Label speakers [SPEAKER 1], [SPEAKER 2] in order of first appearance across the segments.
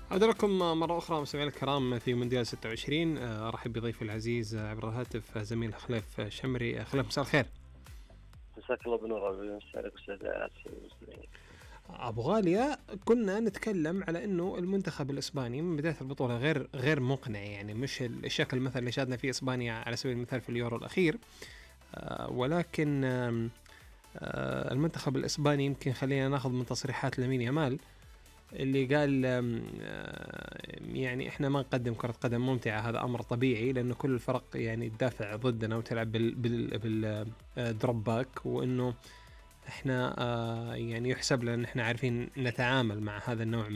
[SPEAKER 1] عاد لكم مرة أخرى مستمعينا الكرام في مونديال 26. أرحب بضيفي العزيز عبر الهاتف زميل خليف شمري. خليف، مساء الخير.
[SPEAKER 2] مساك الله بنور عليك أستاذ المستمعين.
[SPEAKER 1] أبو غالية، كنا نتكلم على أنه المنتخب الإسباني من بداية البطولة غير مقنع، يعني مش الشكل مثلا اللي شاهدنا فيه إسبانيا على سبيل المثال في اليورو الأخير. ولكن المنتخب الإسباني يمكن خلينا ناخذ من تصريحات لامين يامال اللي قال يعني احنا ما نقدم كرة قدم ممتعة. هذا امر طبيعي لانه كل الفرق يعني تدافع ضدنا وتلعب بالدروب باك، وانه احنا يعني يحسب لنا ان احنا عارفين نتعامل مع هذا النوع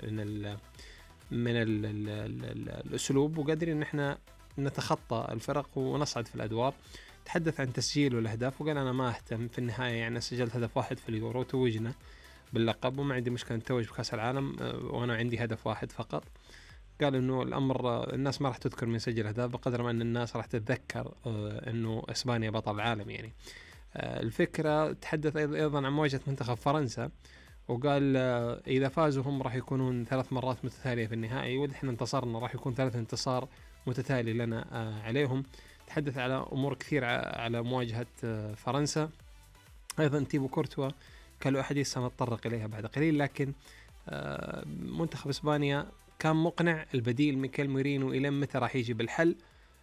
[SPEAKER 1] من الاسلوب، وقادرين ان احنا نتخطى الفرق ونصعد في الادوار. تحدث عن تسجيل والاهداف وقال انا ما اهتم في النهاية، يعني سجلت هدف واحد في اليورو، توجنا باللقب وما عندي مشكلة نتوج بكأس العالم وأنا عندي هدف واحد فقط. قال إنه الأمر الناس ما راح تذكر من سجل أهداف بقدر ما أن الناس راح تتذكر إنه إسبانيا بطل العالم يعني. الفكرة تحدث أيضا عن مواجهة منتخب فرنسا، وقال إذا فازوا هم راح يكونون 3 مرات متتالية في النهائي، وإذا إحنا انتصرنا راح يكون 3 انتصار متتالي لنا عليهم. تحدث على أمور كثير على مواجهة فرنسا. أيضا تيبو كورتوا كان له أحاديث سنتطرق إليها بعد قليل، لكن منتخب إسبانيا كان مقنع. البديل ميكيل مورينو إلى متى راح يجي بالحل؟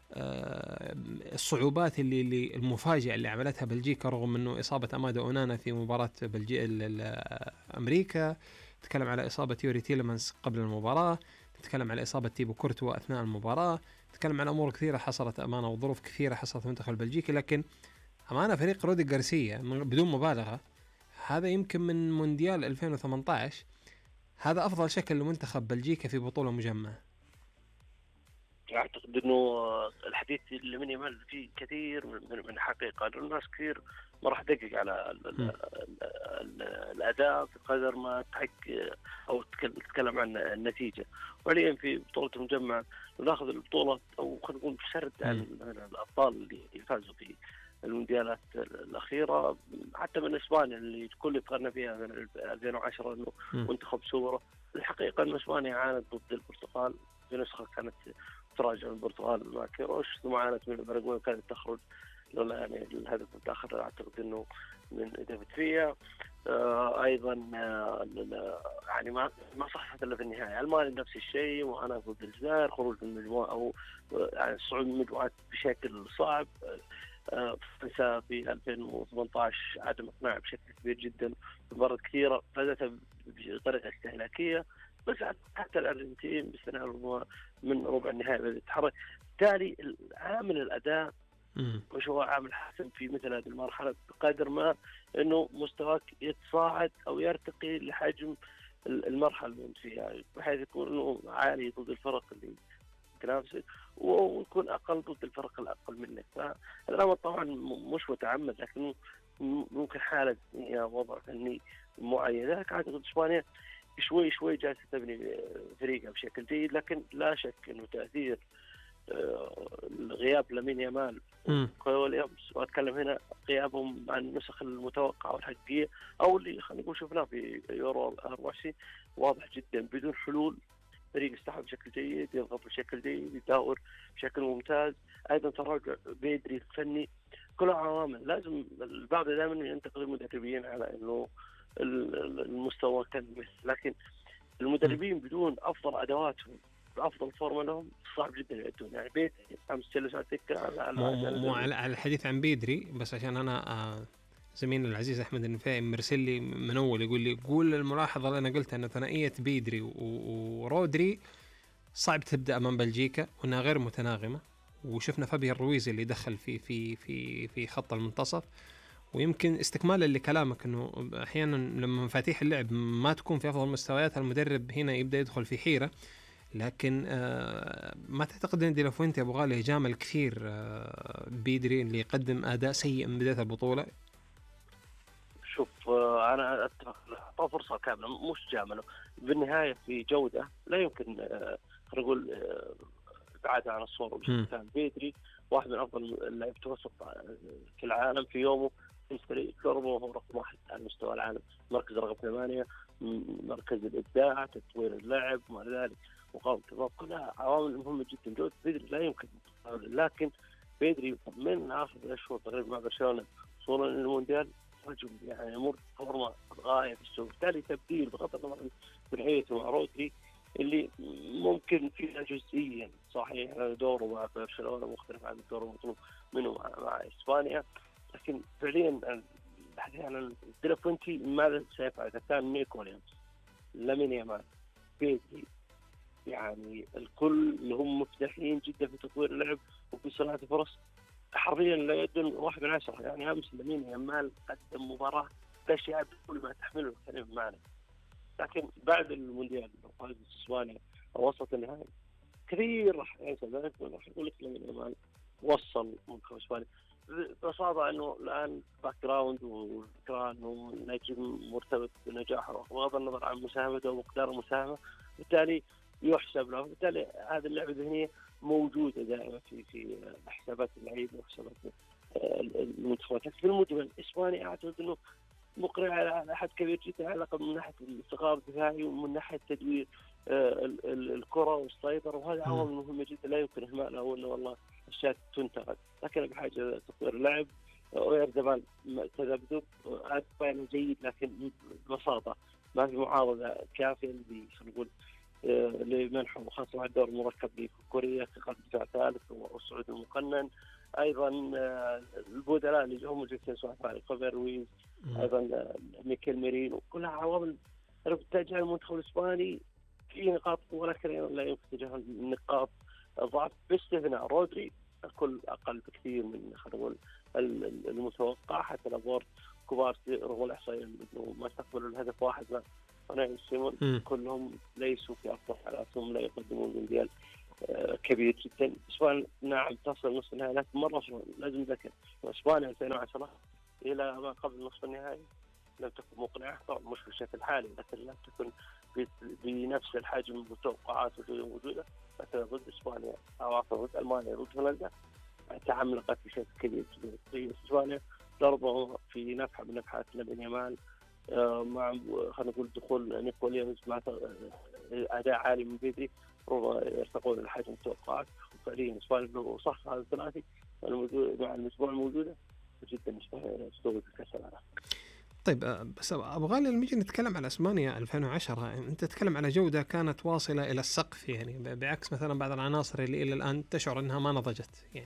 [SPEAKER 1] الصعوبات اللي المفاجئة اللي عملتها بلجيكا رغم أنه إصابة أمادو أونانا في مباراة أمريكا، تتكلم على إصابة يوري تيلمانس قبل المباراة، تتكلم على إصابة تيبو كورتوا أثناء المباراة، تتكلم على أمور كثيرة حصلت أمانة وظروف كثيرة حصلت في المنتخب البلجيكي. لكن أمانة فريق رودي غارسيا بدون مبالغة هذا يمكن من مونديال 2018 هذا أفضل شكل لمنتخب بلجيكا في بطولة مجمعة.
[SPEAKER 2] أعتقد إنه الحديث اللي من يمل فيه كثير من حقيقة، لأن الناس كثير ما راح تدقق على الأداء بقدر ما تحق أو تتكلم عن النتيجة. وحاليا في بطولة المجمع ناخذ البطولة أو خلينا نقول سرد عن الأبطال اللي فازوا في المونديالات الأخيرة، حتى من إسبانيا اللي الكل يتغنى فيها من 2010 إنه منتخب سوبر. الحقيقة إن إسبانيا عانت ضد البرتغال في نسخة كانت تراجع البرتغال مع كيروش، ثم عانت من الباراغواي وكانت تخرج لولا يعني الهدف المتأخر أعتقد إنه من ديفيد فيا. أيضا يعني ما صحت إلا في النهاية. ألمانيا نفس الشيء وأنا ضد الجزائر، خروج من المجموعة أو يعني الصعود من المجموعات بشكل صعب. فرنسا في 2018 عدم إقناع بشكل كبير جدا، مباريات كثيرة فازتها بطريقة استهلاكية، بس حتى الأرجنتين باستثناء من ربع النهائي بدأت تتحرك. بالتالي عامل الأداء مش هو عامل حاسم في مثل هذه المرحلة، بقدر ما إنه مستواك يتصاعد أو يرتقي لحجم المرحلة اللي أنت فيها، بحيث يكون إنه عالي ضد الفرق اللي تنافسك ويكون أقل ضد الفرق الأقل منك. فالأمر طبعا مش متعمد، لكن ممكن حالة وضع فني معين. أعتقد إسبانيا شوي جالسة تبني فريقها بشكل جيد، لكن لا شك إنه تأثير غياب لامين يامال واليومس، وأتكلم هنا غيابهم عن النسخ المتوقعة والحقيقية أو اللي خلينا نقول شفناه في يورو 24 واضح جدا بدون حلول. فريق استحوذ بشكل جيد، يضغط بشكل جيد، يدور بشكل ممتاز. أيضا تراجع بيدري الفني، كل عوامل لازم البعض دائما ينتقد المدربين على إنه المستوى كان مثل، لكن المدربين بدون أفضل أدواتهم بأفضل فورمة لهم صعب جدا يأدون. يعني بيت أمس جلس على الدكة
[SPEAKER 1] على الحديث عن بيدري، بس عشان أنا زميلنا العزيز أحمد النفائي مرسل لي من أول يقول لي قول الملاحظة اللي أنا قلتها أن ثنائية بيدري ورودري صعب تبدأ أمام بلجيكا وأنها غير متناغمة، وشفنا فابيان رويز اللي دخل في خط المنتصف. ويمكن استكمالا لكلامك انه احيانا لما مفاتيح اللعب ما تكون في افضل مستويات المدرب هنا يبدا يدخل في حيره. لكن ما تعتقد ان دي لافوينتي ابو غالي جامل كثير بيدري اللي يقدم اداء سيء من بدايه البطوله؟
[SPEAKER 2] شوف انا اتفق، فرصه كامله مش جامله بالنهايه في جوده لا يمكن خلينا نقول ابعادها عن الصوره بشكل كامل. بيدري واحد من افضل اللاعبين الوسط في العالم في يومه، ربما هو رقم واحد على مستوى العالم، مركز رقم 8 مركز الابداع، تطوير اللعب وما الى ذلك، مقاومه الضغط، كلها عوامل مهمه جدا. جوده بيدري لا يمكن، لكن بيدري من اخر اشهر تقريبا مع برشلونه وصولا للمونديال رجل يعني يمر فورمه غايه في السوق، بالتالي تبديل بغض النظر عن بنعيته مع رودري اللي ممكن فيها جزئيا صحيح دوره مع برشلونه مختلف عن الدور المطلوب منه مع اسبانيا، لكن فعليا الحديث عن ديلافوينتي ماذا سيفعل اذا كان نيك ويليامز، لامين يامال، بيدري، يعني الكل اللي هم مفتاحين جدا في تطوير اللعب وفي صناعه الفرص، حرفيا لا يدن 1 من 10. يعني امس لامين يامال قدم مباراه بشعه بكل ما تحمله الكلمه معنا، لكن بعد المونديال لو فاز اسبانيا او وصلت النهائي كثير راح ينسى ذلك، راح يقول لك لامين يامال وصل منتخب اسبانيا ببساطه انه الان باك جراوند وذكرى انه نجم مرتبط بنجاحه بغض النظر عن مساهمته ومقدار المساهمه، بالتالي يحسب له، بالتالي هذه اللعبه الذهنيه موجوده دائما في حسابات اللعيبه وحسابات المنتخبات. في المجمل اسبانيا اعتقد انه مقنع على حد كبير جدا، على الاقل من ناحيه الاستقرار الدفاعي ومن ناحيه تدوير الكره والسيطره، وهذه عوامل مهمه جدا لا يمكن اهمالها، وانه والله اشياء تنتقد، لكن بحاجه تطوير اللعب. ويردمان تذبذب أداء جيد، لكن ببساطه ما في معارضه كافيه اللي خلينا نقول لمنحه خاصه مع الدور المركب لكوريا كقلب دفاع ثالث والصعود المقنن. ايضا البدلاء اللي هم جالسين سواء فابر رويز، ايضا ميكيل ميرينو، كلها عوامل تجعل المنتخب الاسباني في نقاط قوه، ولكن لا يمكن تجاهل نقاط ضعف باستثناء رودري. الكل اقل بكثير من خلينا نقول المتوقع، حتى الادوار كبار رغم الاحصائيه انه ما استقبلوا الهدف واحد مع وناي سيمون، كلهم ليسوا في افضل حالاتهم، لا يقدمون مونديال كبير جدا. اسبانيا نعم تصل نصف النهائي، لكن مره لازم نذكر اسبانيا 2010 الى ما قبل نصف النهائي لم تكن مقنعه، طبعا مش بالشكل الحالي، لكن لم تكن بنفس الحجم والتوقعات الموجوده. مثلا ضد اسبانيا او عفوا ضد المانيا ضد هولندا تعمقت بشكل كبير جدا. اسبانيا ضربوا في نفحه من نفحات لامين يامال مع خلينا نقول دخول نيك ويليامز مع اداء عالي من بيدري، ربما يرتقون لحجم التوقعات. فعليا اسبانيا لو صح هذا الثلاثي مع الاسبوع الموجوده جدا استوعبت كاس العالم.
[SPEAKER 1] طيب بس ابغى لما نجي نتكلم على اسبانيا 2010 انت تتكلم على جوده كانت واصله الى السقف، يعني بعكس مثلا بعض العناصر اللي الى الان تشعر انها ما نضجت. يعني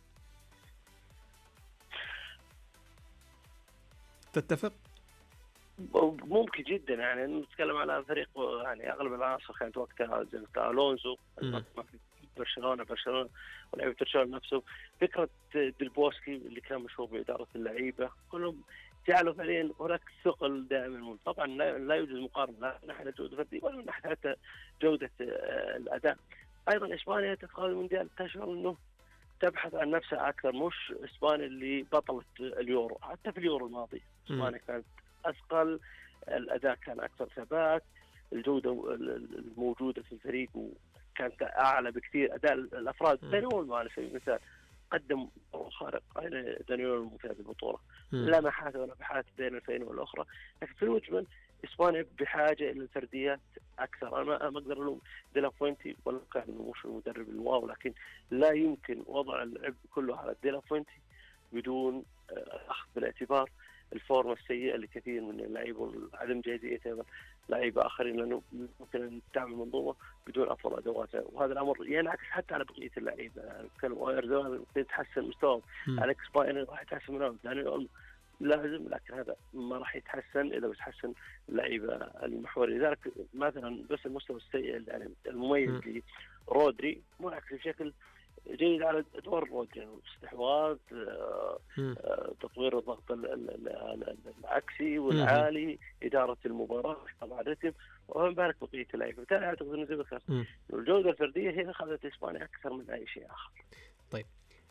[SPEAKER 1] تتفق؟
[SPEAKER 2] ممكن جدا، يعني نتكلم على فريق يعني اغلب العناصر كانت وقتها زي الونزو برشلونه ولعيبه برشلونه نفسه، فكره ديلبوسكي اللي كان مشهور باداره اللعيبه، كلهم جعلوا فعليا هناك ثقل دائما. طبعا لا يوجد مقارنه لا من ناحيه جوده فرديه ولا من ناحيه حتى جوده الاداء. ايضا اسبانيا تدخل المونديال تشعر انه تبحث عن نفسها اكثر، مش اسبانيا اللي بطلت اليورو. حتى في اليورو الماضي اسبانيا كانت اثقل، الاداء كان اكثر ثبات، الجوده الموجوده في الفريق كانت اعلى بكثير. اداء الافراد دانيول على سبيل المثال قدم خارق، دانيول المفيد البطوله لمحات ولمحات بين الفريقين والاخرى، لكن في المجمل اسبانيا بحاجه الى الفرديات اكثر. انا ما اقدر الوم ديلافوينتي ولا كان مش المدرب الواو، لكن لا يمكن وضع اللعب كله على ديلافوينتي بدون اخذ بالاعتبار الفورمه السيئه لكثير من اللعيبه وعدم جاهزيه ايضا لعيبه اخرين، لانه ممكن ان تعمل منظومه بدون افضل ادواتها، وهذا الامر ينعكس حتى على بقيه اللعيبه. يعني كان وايرزوان يتحسن مستواه، اليكس باين راح يتحسن منه، دانيال لازم، لكن هذا ما راح يتحسن اذا بتحسن اللعيبه المحوريه. لذلك مثلا بس المستوى السيء يعني المميز لرودري منعكس بشكل جيد على ادوار رودري، يعني استحواذ، تطوير الضغط العكسي والعالي، اداره المباراه، طبعا رتم، وما بالك بقيه اللعيبه. بالتالي اعتقد انه زي ما ذكرت الجوده الفرديه هي اخذت اسبانيا اكثر من اي شيء اخر.
[SPEAKER 1] طيب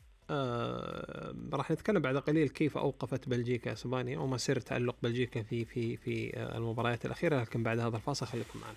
[SPEAKER 1] راح نتكلم بعد قليل كيف اوقفت بلجيكا اسبانيا وما سر تألق بلجيكا في المباريات الاخيره، لكن بعد هذا الفاصل خليكم معنا.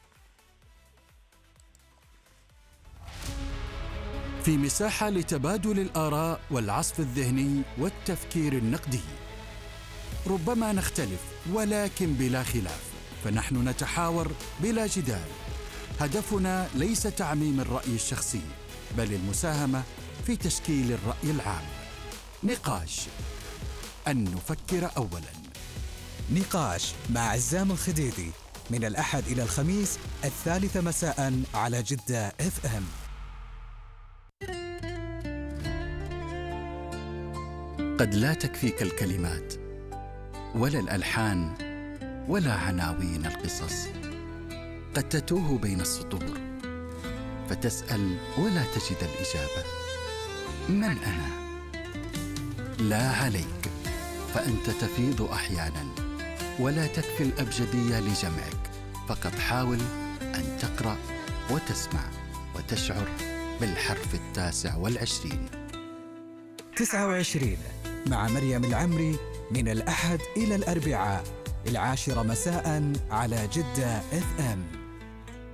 [SPEAKER 3] في مساحة لتبادل الآراء والعصف الذهني والتفكير النقدي. ربما نختلف ولكن بلا خلاف، فنحن نتحاور بلا جدال. هدفنا ليس تعميم الرأي الشخصي، بل المساهمة في تشكيل الرأي العام. نقاش، أن نفكر أولاً.
[SPEAKER 4] نقاش مع عزام الخديدي من الأحد إلى الخميس 3 مساء على جدة FM.
[SPEAKER 3] قد لا تكفيك الكلمات ولا الألحان ولا عناوين القصص. قد تتوه بين السطور فتسأل ولا تجد الإجابة. من أنا؟ لا عليك، فأنت تفيض أحياناً ولا تكفي الأبجدية لجمعك. فقط حاول أن تقرأ وتسمع وتشعر بالحرف 29.
[SPEAKER 4] 29 مع مريم العمري من الأحد إلى الأربعاء 10 مساء على جدة FM.